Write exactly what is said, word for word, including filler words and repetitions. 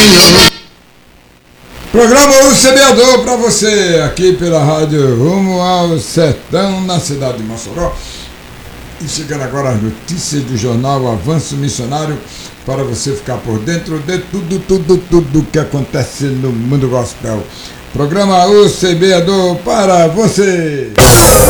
Programa O Semeador para você, aqui pela rádio Rumo ao Sertão, na cidade de Mossoró. E chegando agora as notícias do jornal Avanço Missionário, para você ficar por dentro de tudo, tudo, tudo que acontece no mundo gospel. Programa O Semeador para você.